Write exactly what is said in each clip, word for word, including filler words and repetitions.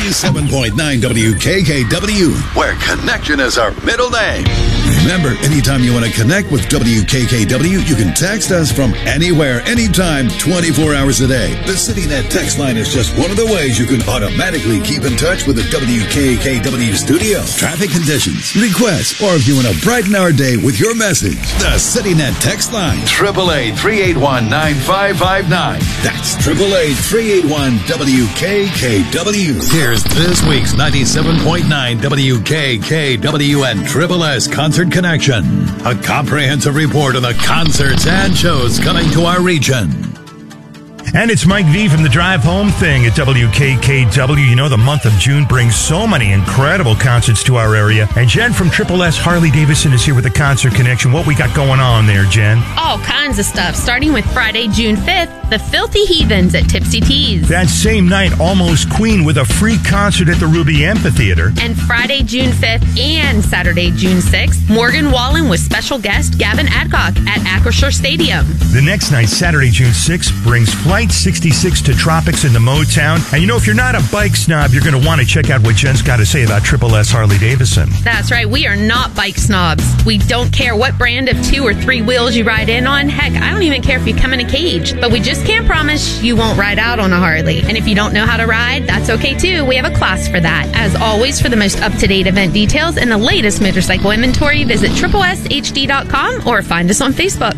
ninety-seven point nine W K K W, where connection is our middle name. Remember, anytime you want to connect with W K K W, you can text us from anywhere, anytime, twenty-four hours a day. The CityNet text line is just one of the ways you can automatically keep in touch with the W K K W studio. Traffic conditions, requests, or if you want to brighten our day with your message, the CityNet text line, eight eight eight, three eight one, nine five five nine. That's eight eight eight, three eight one, W K K W. Here's this week's ninety-seven point nine W K K W and Triple S Concert Connection, a comprehensive report on the concerts and shows coming to our region. And it's Mike V from the Drive Home Thing at W K K W. You know, the month of June brings so many incredible concerts to our area. And Jen from Triple S Harley Davidson is here with the Concert Connection. What we got going on there, Jen? All kinds of stuff, starting with Friday, June fifth, the Filthy Heathens at Tipsy Teas. That same night, Almost Queen with a free concert at the Ruby Amphitheater. And Friday, June fifth and Saturday, June sixth, Morgan Wallen with special guest Gavin Adcock at Acrisure Stadium. The next night, Saturday, June sixth, brings Flight sixty-six to Tropics in the Motown. And you know, if you're not a bike snob, you're going to want to check out what Jen's got to say about Triple S Harley Davidson. That's right. We are not bike snobs. We don't care what brand of two or three wheels you ride in on. Heck, I don't even care if you come in a cage. But we just can't promise you won't ride out on a Harley. And if you don't know how to ride, that's okay too. We have a class for that. As always, for the most up-to-date event details and the latest motorcycle inventory, visit triple S H D dot com or find us on Facebook.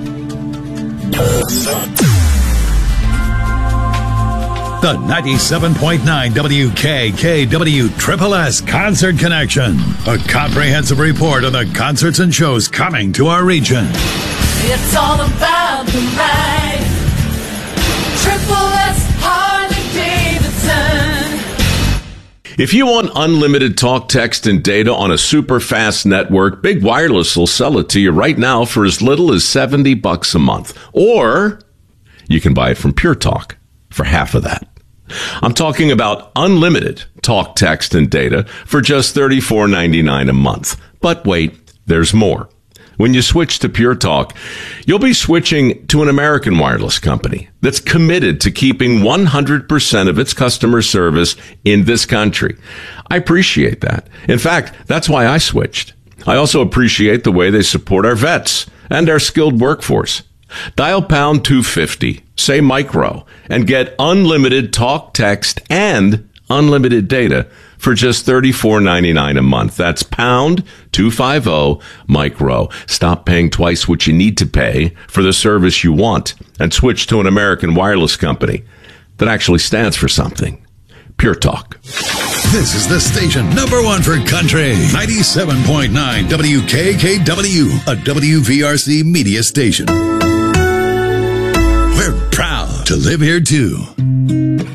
The ninety-seven point nine W K K W Triple S Concert Connection, a comprehensive report on the concerts and shows coming to our region. It's all about the ride. Triple S Harley Davidson. If you want unlimited talk, text, and data on a super fast network, Big Wireless will sell it to you right now for as little as seventy bucks a month. Or you can buy it from Pure Talk for half of that. I'm talking about unlimited talk, text, and data for just thirty-four ninety-nine a month. But wait, there's more. When you switch to Pure Talk, you'll be switching to an American wireless company that's committed to keeping one hundred percent of its customer service in this country. I appreciate that. In fact, that's why I switched. I also appreciate the way they support our vets and our skilled workforce. Dial pound two fifty, say micro, and get unlimited talk, text, and unlimited data for just thirty-four ninety-nine a month. That's pound two fifty, micro. Stop paying twice what you need to pay for the service you want and switch to an American wireless company that actually stands for something. Pure Talk. This is the station number one for country. ninety-seven point nine W K K W, a W V R C media station. We're proud to live here too.